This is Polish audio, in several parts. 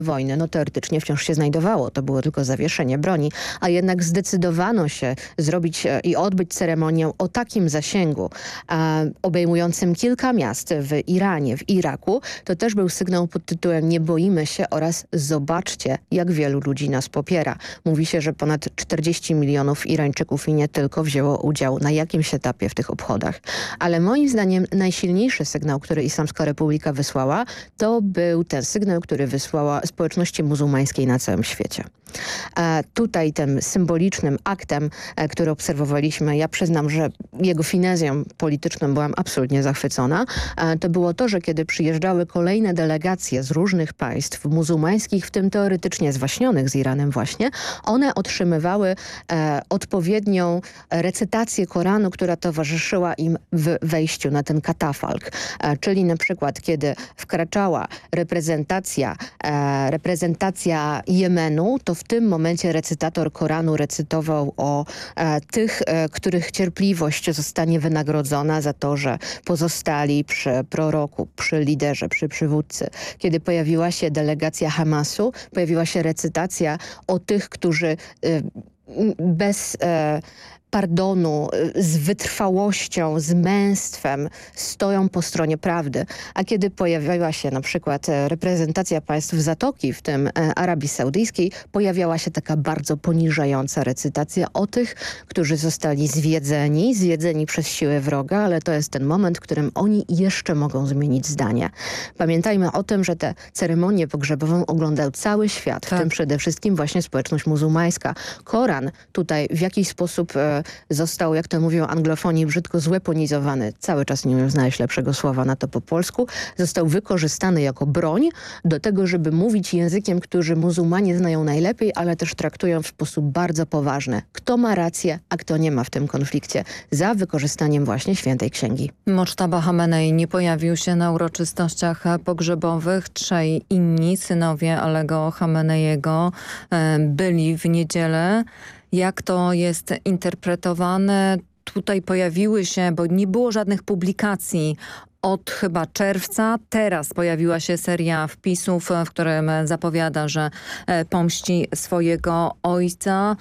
wojny, no teoretycznie wciąż się znajdowało. To było tylko zawieszenie broni, a jednak zdecydowano się zrobić i odbyć ceremonię o takim zasięgu, obejmującym kilka miast w Iranie, w Iraku. To też był sygnał pod tytułem "Nie boimy się" oraz "Zobaczcie, jak wielu ludzi nas popiera". Mówi się, że ponad 40 milionów Irańczyków i nie tylko wzięło udział na jakimś etapie w tych obchodach. Ale moim zdaniem najsilniejszy sygnał, który Islamska Republika wysłała, to był ten sygnał, który wysłała społeczności muzułmańskiej na całym świecie. Tutaj tym symbolicznym aktem, który obserwowaliśmy, ja przyznam, że jego finezją polityczną byłam absolutnie zachwycona, to było to, że kiedy przyjeżdżały kolejne delegacje z różnych państw muzułmańskich, w tym teoretycznie zwaśnionych z Iranem właśnie, one otrzymywały odpowiednią recytację Koranu, która towarzyszyła im w wejściu na ten katafalk. Czyli na przykład, kiedy wkraczała reprezentacja Jemenu, to w tym momencie recytator Koranu recytował o tych, których cierpliwość zostanie wynagrodzona za to, że pozostali przy proroku, przy liderze, przy przywódcy. Kiedy pojawiła się delegacja Hamasu, pojawiła się recytacja o tych, którzy bez pardonu, z wytrwałością, z męstwem stoją po stronie prawdy. A kiedy pojawiła się na przykład reprezentacja państw Zatoki, w tym Arabii Saudyjskiej, pojawiała się taka bardzo poniżająca recytacja o tych, którzy zostali zwiedzeni przez siły wroga, ale to jest ten moment, w którym oni jeszcze mogą zmienić zdanie. Pamiętajmy o tym, że tę ceremonię pogrzebową oglądał cały świat, w tym przede wszystkim właśnie społeczność muzułmańska. Koran tutaj w jakiś sposób został, jak to mówią anglofoni, brzydko zweaponizowany. Cały czas nie umiem znaleźć lepszego słowa na to po polsku. Został wykorzystany jako broń do tego, żeby mówić językiem, który muzułmanie znają najlepiej, ale też traktują w sposób bardzo poważny. Kto ma rację, a kto nie ma w tym konflikcie. Za wykorzystaniem właśnie Świętej Księgi. Moctaba Hamenei nie pojawił się na uroczystościach pogrzebowych. Trzej inni synowie Alego Hameneiego byli w niedzielę. Jak to jest interpretowane? Tutaj pojawiły się, bo nie było żadnych publikacji od chyba czerwca. Teraz pojawiła się seria wpisów, w którym zapowiada, że pomści swojego ojca.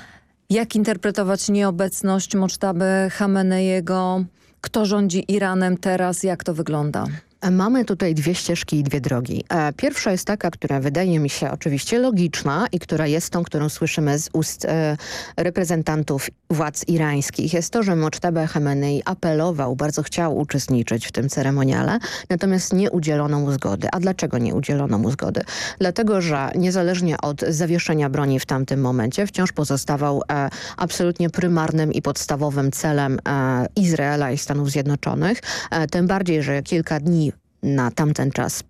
Jak interpretować nieobecność Moctaby Hameneiego? Kto rządzi Iranem teraz? Jak to wygląda? Mamy tutaj dwie ścieżki i dwie drogi. Pierwsza jest taka, która wydaje mi się oczywiście logiczna i która jest tą, którą słyszymy z ust reprezentantów władz irańskich. Jest to, że Moctaba Hamenei apelował, bardzo chciał uczestniczyć w tym ceremoniale, natomiast nie udzielono mu zgody. A dlaczego nie udzielono mu zgody? Dlatego, że niezależnie od zawieszenia broni w tamtym momencie wciąż pozostawał absolutnie prymarnym i podstawowym celem Izraela i Stanów Zjednoczonych. Tym bardziej, że kilka dni na tamten czas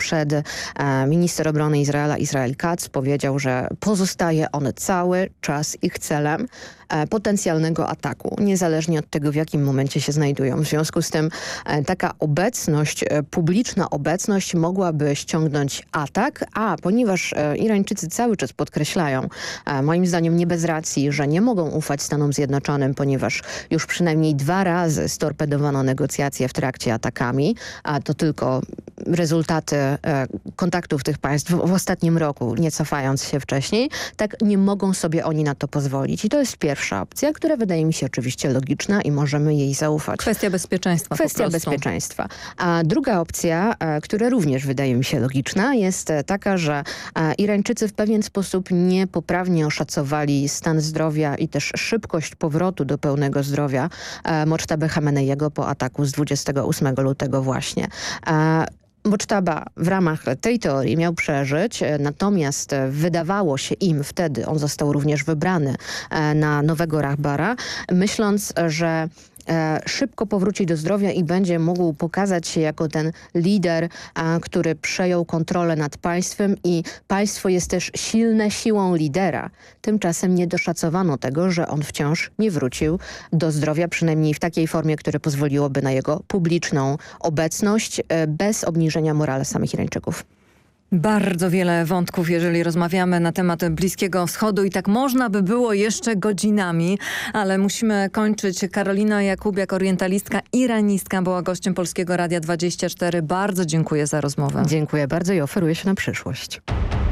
minister obrony Izraela, Israel Katz, powiedział, że pozostaje on cały czas ich celem potencjalnego ataku, niezależnie od tego, w jakim momencie się znajdują. W związku z tym taka obecność, publiczna obecność mogłaby ściągnąć atak, a ponieważ Irańczycy cały czas podkreślają, moim zdaniem nie bez racji, że nie mogą ufać Stanom Zjednoczonym, ponieważ już przynajmniej 2 razy storpedowano negocjacje w trakcie atakami, a to tylko rezultaty kontaktów tych państw w ostatnim roku, nie cofając się wcześniej, tak nie mogą sobie oni na to pozwolić. I to jest pierwsza opcja, która wydaje mi się oczywiście logiczna i możemy jej zaufać. Kwestia bezpieczeństwa. Kwestia bezpieczeństwa. A druga opcja, która również wydaje mi się logiczna, jest taka, że Irańczycy w pewien sposób niepoprawnie oszacowali stan zdrowia i też szybkość powrotu do pełnego zdrowia Moctaby Hameneiego po ataku z 28 lutego właśnie. Moctaba w ramach tej teorii miał przeżyć, natomiast wydawało się im wtedy, on został również wybrany na nowego Rahbara, myśląc, że szybko powróci do zdrowia i będzie mógł pokazać się jako ten lider, który przejął kontrolę nad państwem i państwo jest też silne siłą lidera. Tymczasem nie doszacowano tego, że on wciąż nie wrócił do zdrowia, przynajmniej w takiej formie, które pozwoliłoby na jego publiczną obecność bez obniżenia morale samych Irańczyków. Bardzo wiele wątków, jeżeli rozmawiamy na temat Bliskiego Wschodu i tak można by było jeszcze godzinami, ale musimy kończyć. Karolina Jakubiak, orientalistka, iranistka, była gościem Polskiego Radia 24. Bardzo dziękuję za rozmowę. Dziękuję bardzo i oferuję się na przyszłość.